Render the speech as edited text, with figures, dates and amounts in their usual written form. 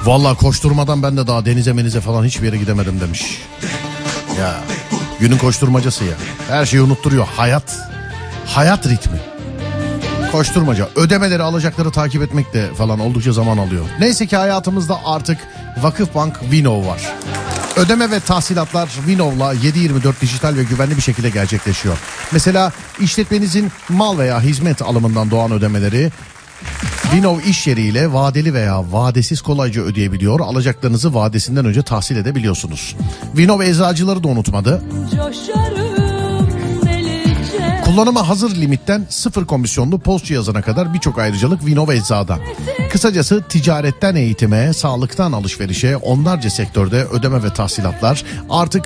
Vallahi koşturmadan ben de daha denize menize falan hiçbir yere gidemedim demiş. Ya günün koşturmacası ya. Her şeyi unutturuyor. Hayat ritmi. Koşturmaca. Ödemeleri, alacakları takip etmek de falan oldukça zaman alıyor. Neyse ki hayatımızda artık Vakıfbank Vinov var. Ödeme ve tahsilatlar Vinov'la 7/24 dijital ve güvenli bir şekilde gerçekleşiyor. Mesela işletmenizin mal veya hizmet alımından doğan ödemeleri Vinov iş yeriyle vadeli veya vadesiz kolayca ödeyebiliyor. Alacaklarınızı vadesinden önce tahsil edebiliyorsunuz. Vinov eczacıları da unutmadı. Kullanıma hazır limitten 0 komisyonlu post cihazına kadar birçok ayrıcalık Vinov Ecza'da. Kısacası ticaretten eğitime, sağlıktan alışverişe onlarca sektörde ödeme ve tahsilatlar artık